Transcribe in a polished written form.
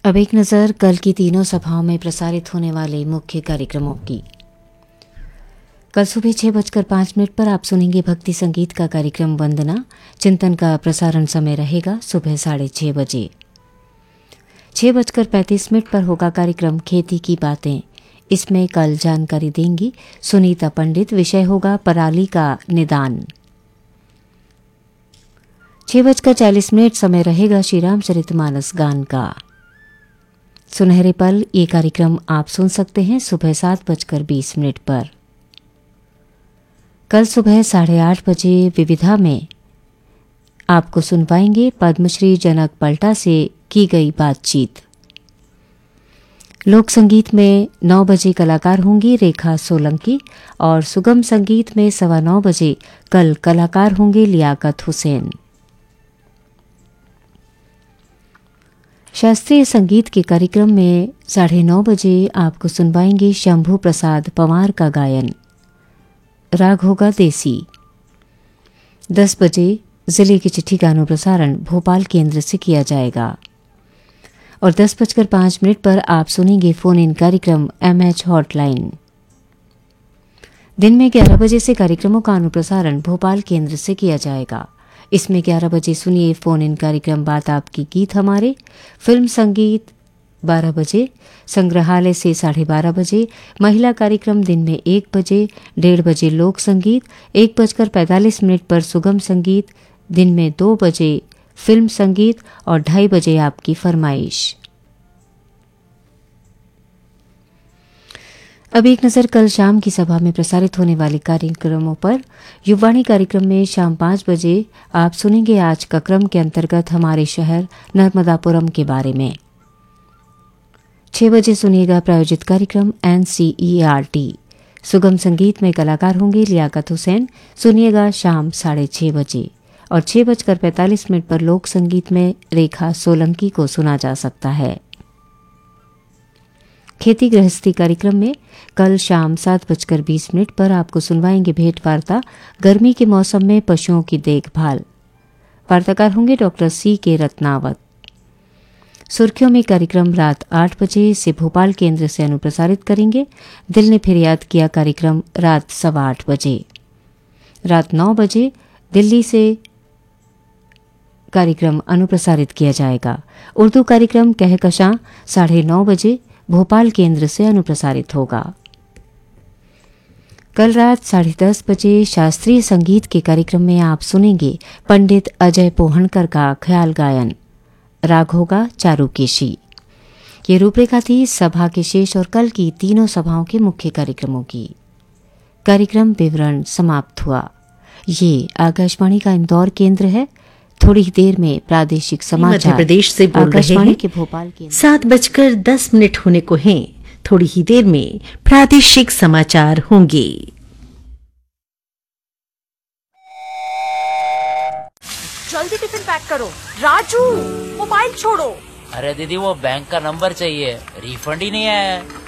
अब एक नज़र कल की तीनों सभाओं में प्रसारित होने वाले मुख्य कार्यक्रमों की। कल सुबह 6:05 पर आप सुनेंगे भक्ति संगीत का कार्यक्रम वंदना। चिंतन का प्रसारण समय रहेगा सुबह 6:30 बजे। 6:35 पर होगा कार्यक्रम खेती की बातें। इसमें कल जानकारी देंगी सुनीता पंडित। विषय होगा पराली का निदान। 6:40 समय रहेगा श्री रामचरितमानस गान का। सुनहरे पल ये कार्यक्रम आप सुन सकते हैं सुबह 7:20 पर। कल सुबह 8:30 बजे विविधा में आपको सुनवाएंगे पद्मश्री जनक पलटा से की गई बातचीत। लोक संगीत में 9 बजे कलाकार होंगी रेखा सोलंकी और सुगम संगीत में 9:15 बजे कल कलाकार होंगे लियाकत हुसैन। शास्त्रीय संगीत के कार्यक्रम में 9:30 बजे आपको सुनवाएंगे शंभू प्रसाद पवार का गायन। राग होगा देसी। 10 बजे जिले की चिट्ठी का अनुप्रसारण भोपाल केंद्र से किया जाएगा और 10:05 पर आप सुनेंगे फोन इन कार्यक्रम MH हॉटलाइन। दिन में 11 बजे से कार्यक्रमों का अनुप्रसारण भोपाल केंद्र से किया जाएगा। इसमें 11 बजे सुनिए फोन इन कार्यक्रम बात आपकी गीत हमारे। फिल्म संगीत 12 बजे, संग्रहालय से 12:30 बजे, महिला कार्यक्रम दिन में 1 बजे, 1:30 बजे लोक संगीत, 1:45 पर सुगम संगीत, दिन में 2 बजे फिल्म संगीत और 2:30 बजे आपकी फरमाइश। अब एक नज़र कल शाम की सभा में प्रसारित होने वाले कार्यक्रमों पर। युवाणी कार्यक्रम में शाम 5 बजे आप सुनेंगे आज का क्रम के अंतर्गत हमारे शहर नर्मदापुरम के बारे में। 6 बजे सुनिएगा प्रायोजित कार्यक्रम NCERT। सुगम संगीत में कलाकार होंगे लियाकत हुसैन। सुनिएगा शाम 6:30 बजे और 6:45 पर लोक संगीत में रेखा सोलंकी को सुना जा सकता है। खेती गृहस्थी कार्यक्रम में कल शाम 7:20 पर आपको सुनवाएंगे भेंट वार्ता गर्मी के मौसम में पशुओं की देखभाल। वार्ताकार होंगे डॉक्टर C.K. रत्नावत। सुर्खियों में कार्यक्रम रात 8 बजे से भोपाल केंद्र से अनुप्रसारित करेंगे। दिल ने फिर याद किया कार्यक्रम रात 8:15 बजे। रात 9 बजे दिल्ली से कार्यक्रम अनुप्रसारित किया जाएगा। उर्दू कार्यक्रम कहकशां 9:30 बजे भोपाल केंद्र से अनुप्रसारित होगा। कल रात 10:30 बजे शास्त्रीय संगीत के कार्यक्रम में आप सुनेंगे पंडित अजय पोहणकर का ख्याल गायन। राग होगा चारुकेशी। ये रूपरेखा थी सभा के शेष और कल की तीनों सभाओं के मुख्य कार्यक्रमों की। कार्यक्रम विवरण समाप्त हुआ। ये आकाशवाणी का इंदौर केंद्र है। थोड़ी ही देर में प्रादेशिक समाचार मध्य प्रदेश से बोल रहे हैं। के भोपाल के 7:10 होने को हैं। थोड़ी ही देर में प्रादेशिक समाचार होंगे। जल्दी टिफिन पैक करो। राजू मोबाइल छोड़ो। अरे दीदी वो बैंक का नंबर चाहिए, रिफंड ही नहीं आया है।